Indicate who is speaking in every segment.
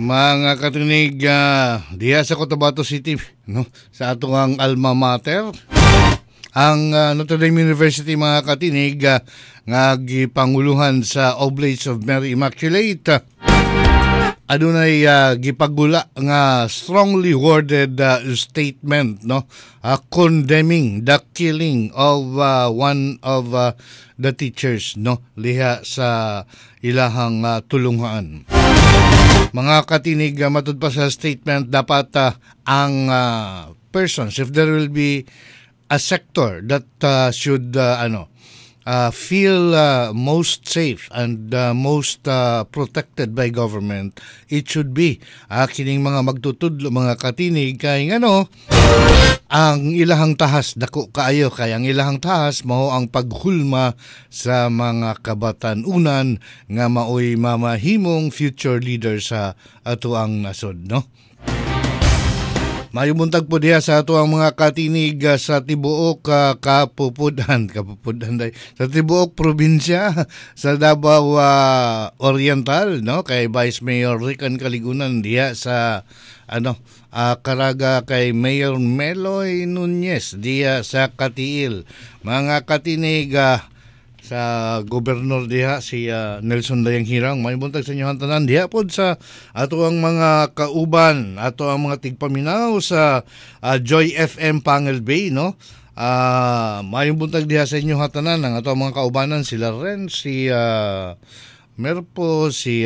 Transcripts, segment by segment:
Speaker 1: Mga katunig, diha sa Cotabato City, no, sa atong ang alma mater, ang Notre Dame University, mga katinig, nga gipanguluhan sa Oblates of Mary Immaculate. Adunay gipagula nga strongly worded statement, no, condemning the killing of one of the teachers, no, liha sa ilahang tulungan. Mga katinig, matud pa sa statement, dapat ang persons, if there will be a sector that should feel most safe and most protected by government, it should be kining mga magtutudlo, mga katinig, kay ang ilahang tahas dako kaayo, kay ang ilahang tahas mao ang paghulma sa mga kabatan-unan nga maoy mamahimong future leader sa ato ang nasod, no. Mayumuntag po diha sa ato ang mga katinig sa tibuok kapupudan day sa tibuok probinsya sa Davao Oriental, no, kay Vice Mayor Rican Caligunan diha sa Caraga, kay Mayor Meloy Nunez diha sa Katiil. Mga katinig, sa gobernador diha si Nelson Dayang Hirang, may buntag sa inyo tanan diha pod sa ato ang mga kauban, ato ang mga tigpaminaw sa Joy FM Pangil Bay, no. May buntag diha sa inyo tanan ang ato ang mga kaubanan, sila ren si Merpo, si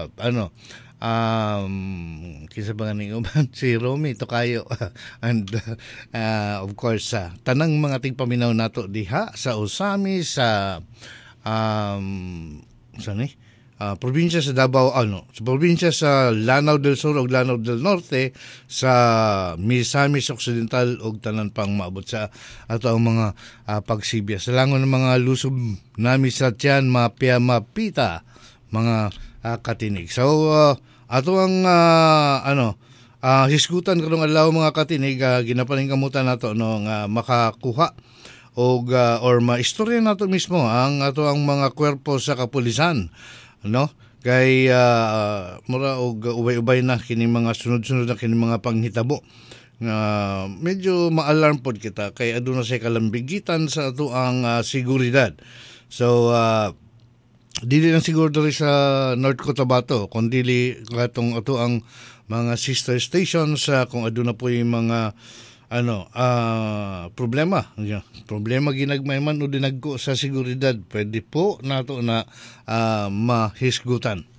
Speaker 1: kisa ba nga uban si Romy Tokayo and of course tanang mga tigpaminaw nato diha sa Usami, sa probinsya sa Davao, sa probinsya sa Lanao del Sur ug Lanao del Norte, sa Misamis Occidental ug tanan pang maabot sa ato ang mga pagsibya sa langon ng mga lusob nami sa tiyan, mapia mapita, mga katinig. So ato ang hisgutan karong adlaw, mga katinig, ginapaningkamutan nato no nga makakuha og or maistorya nato mismo ang ato ang mga kwerpo sa kapulisan, no, kay mura og ubay-ubay na kini mga sunod-sunod na kini mga panghitabo nga medyo ma-alarm pod kita, kay aduna say kalambigitan sa ato ang seguridad. So dili lang siguro diri sa North Cotabato, kundi katong ato ang mga sister stations kung aduna po yung mga problema ginagmay man o dinagko sa seguridad, pwede po nato na mahisgutan.